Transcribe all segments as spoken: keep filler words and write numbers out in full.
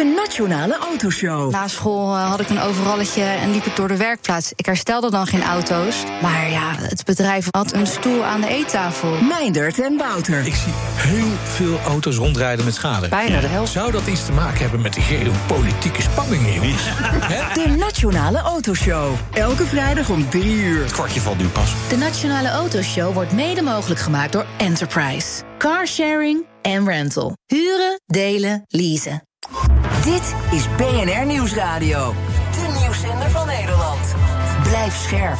De Nationale Autoshow. Na school uh, had ik een overalletje en liep ik door de werkplaats. Ik herstelde dan geen auto's. Maar ja, het bedrijf had een stoel aan de eettafel. Meindert en Wouter. Ik zie heel veel auto's rondrijden met schade. Bijna de helft. Zou dat iets te maken hebben met de geopolitieke spanningen, jongens? De Nationale Autoshow. Elke vrijdag om drie uur. Het kwartje valt nu pas. De Nationale Autoshow wordt mede mogelijk gemaakt door Enterprise. Carsharing en rental. Huren, delen, leasen. Dit is B N R Nieuwsradio. De nieuwszender van Nederland. Blijf scherp.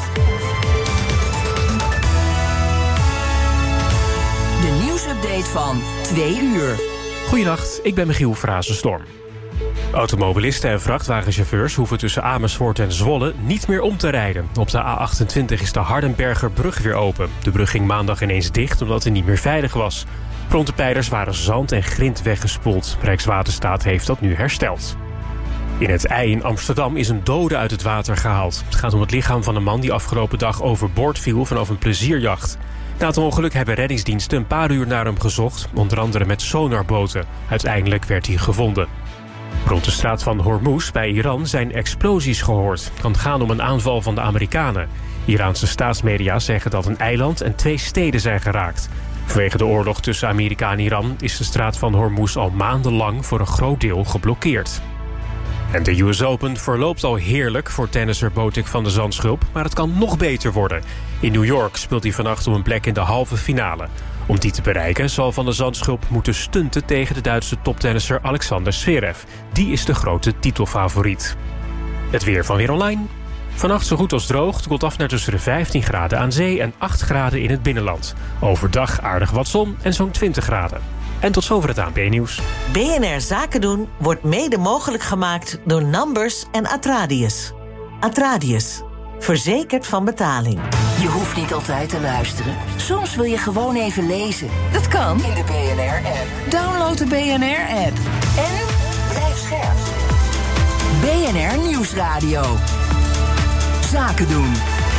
De nieuwsupdate van twee uur. Goedenacht, ik ben Michiel Frazenstorm. Automobilisten en vrachtwagenchauffeurs hoeven tussen Amersfoort en Zwolle niet meer om te rijden. Op de A achtentwintig is de Hardenbergerbrug weer open. De brug ging maandag ineens dicht omdat hij niet meer veilig was. Rond de pijlers waren zand en grind weggespoeld. Rijkswaterstaat heeft dat nu hersteld. In het IJ in Amsterdam is een dode uit het water gehaald. Het gaat om het lichaam van een man die afgelopen dag overboord viel vanaf een plezierjacht. Na het ongeluk hebben reddingsdiensten een paar uur naar hem gezocht, onder andere met sonarboten. Uiteindelijk werd hij gevonden. Rond de straat van Hormuz bij Iran zijn explosies gehoord. Het kan gaan om een aanval van de Amerikanen. Iraanse staatsmedia zeggen dat een eiland en twee steden zijn geraakt. Vanwege de oorlog tussen Amerika en Iran is de straat van Hormuz al maandenlang voor een groot deel geblokkeerd. En de U S Open verloopt al heerlijk voor tennisser Botic van de Zandschulp, maar het kan nog beter worden. In New York speelt hij vannacht om een plek in de halve finale. Om die te bereiken zal Van de Zandschulp moeten stunten tegen de Duitse toptennisser Alexander Zverev. Die is de grote titelfavoriet. Het weer van Weer Online. Vannacht zo goed als droog, het koelt af naar tussen de vijftien graden aan zee en acht graden in het binnenland. Overdag aardig wat zon en zo'n twintig graden. En tot zover het A N P-nieuws. B N R Zaken doen wordt mede mogelijk gemaakt door Numbers en Atradius. Atradius. Verzekerd van betaling. Je hoeft niet altijd te luisteren. Soms wil je gewoon even lezen. Dat kan in de B N R-app. Download de B N R-app. En blijf scherp. B N R Nieuwsradio. Zaken doen.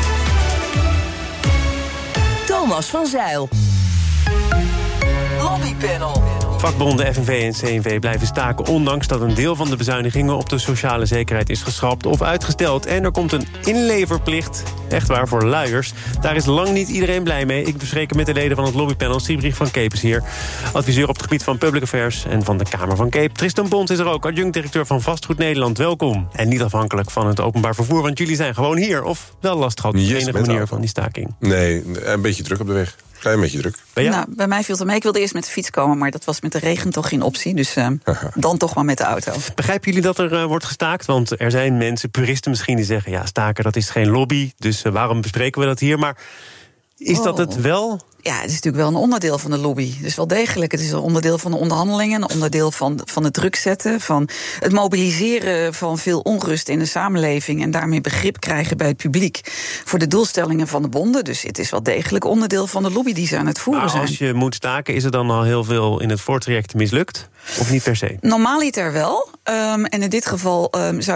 Thomas van Zijl. Lobbypanel. Vakbonden F N V en C N V blijven staken, ondanks dat een deel van de bezuinigingen op de sociale zekerheid is geschrapt of uitgesteld. En er komt een inleverplicht, echt waar, voor luiers. Daar is lang niet iedereen blij mee. Ik bespreek met de leden van het lobbypanel. Siebrich van Keep is hier, adviseur op het gebied van Public Affairs en van de Kamer van Keep. Tristan Bont is er ook, adjunct-directeur van Vastgoed Nederland. Welkom. En niet afhankelijk van het openbaar vervoer, want jullie zijn gewoon hier. Of wel last gehad op de enige manier van die staking? Nee, een beetje druk op de weg. Klein beetje druk. Bij, nou, bij mij viel het mee. Ik wilde eerst met de fiets komen, maar dat was met de regen toch geen optie. Dus uh, dan toch maar met de auto. Begrijpen jullie dat er uh, wordt gestaakt? Want er zijn mensen, puristen misschien, die zeggen... ja, staken, dat is geen lobby, dus uh, waarom bespreken we dat hier? Maar is oh. dat het wel? Ja, het is natuurlijk wel een onderdeel van de lobby. Dus wel degelijk. Het is een onderdeel van de onderhandelingen, een onderdeel van, van het druk zetten, van het mobiliseren van veel onrust in de samenleving en daarmee begrip krijgen bij het publiek voor de doelstellingen van de bonden. Dus het is wel degelijk onderdeel van de lobby die ze aan het voeren zijn. Maar als je moet staken, is er dan al heel veel in het voortraject mislukt? Of niet per se? Normaaliter wel. Um, en in dit geval um, zou